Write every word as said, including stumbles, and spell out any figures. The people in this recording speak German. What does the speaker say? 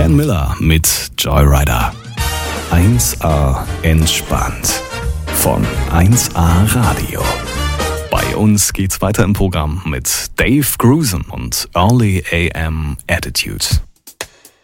Ken Miller mit Joyrider. eins A entspannt von eins A Radio. Bei uns geht's weiter im Programm mit Dave Grusin und Early A M Attitude.